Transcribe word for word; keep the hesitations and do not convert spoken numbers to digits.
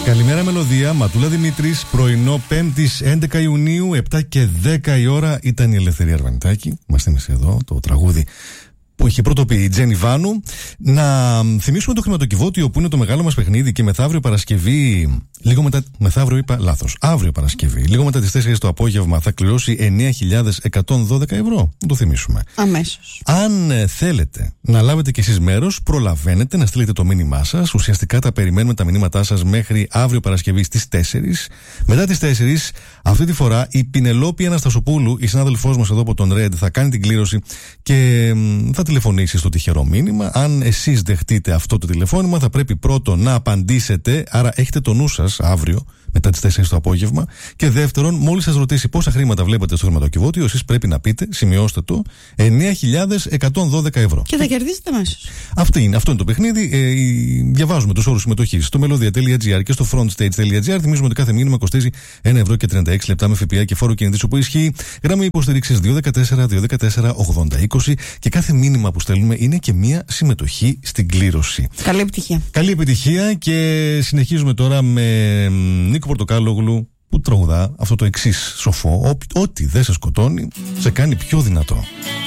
Καλημέρα Μελωδία, Ματούλα Δημήτρης, πρωινό Πέμπτης έντεκα Ιουνίου, επτά και δέκα η ώρα. Ήταν η Ελευθερία Αρβανιτάκη. Είμαστε εμείς εδώ, το τραγούδι που είχε πρωτοποιεί η Τζένι Βάνου. Να θυμίσουμε το χρηματοκιβώτιο που είναι το μεγάλο μας παιχνίδι και μεθαύριο Παρασκευή, λίγο μετά, μεθαύριο είπα λάθος, αύριο Παρασκευή, λίγο μετά τις τέσσερις το απόγευμα θα κληρώσει εννέα χιλιάδες εκατόν δώδεκα ευρώ. Να το θυμίσουμε. Αμέσως. Αν θέλετε να λάβετε κι εσείς μέρος, προλαβαίνετε να στείλετε το μήνυμά σας. Ουσιαστικά τα περιμένουμε τα μηνύματά σας μέχρι αύριο Παρασκευή στις τέσσερις. Μετά τις τέσσερις, αυτή τη φορά η Πινελόπη Αναστασοπούλου, η συνάδελφός μας εδώ από τον Ρεντ, θα κάνει την κλήρωση και θα τηλεφωνήσει στο τυχερό μήνυμα. Αν εσείς δεχτείτε αυτό το τηλεφώνημα, θα πρέπει πρώτον να απαντήσετε, άρα έχετε το νου σας αύριο μετά τις τέσσερις το απόγευμα. Και δεύτερον, μόλις σας ρωτήσει πόσα χρήματα βλέπετε στο χρηματοκιβώτιο, εσείς πρέπει να πείτε, σημειώστε το, εννέα χιλιάδες εκατόν δώδεκα ευρώ. Και θα κερδίσετε αμέσως. Αυτό είναι, αυτό είναι το παιχνίδι. Ε, διαβάζουμε τους όρους συμμετοχής στο melodia.gr και στο frontstage.gr. Θυμίζουμε ότι κάθε μήνυμα κοστίζει ένα ευρώ και τριάντα έξι λεπτά με ΦΠΑ και φόρο κινητής που ισχύει. Γραμμή υποστήριξης δύο ένα τέσσερα δύο ένα τέσσερα ογδόντα είκοσι και κάθε μήνυμα που στέλνουμε είναι και μία συμμετοχή στην κλήρωση. Καλή επιτυχία. Καλή επιτυχία και συνεχίζουμε τώρα με Νίκο Πορτοκάλογλου που τραγουδά αυτό το εξής σοφό: ό,τι δεν σε σκοτώνει, σε κάνει πιο δυνατό.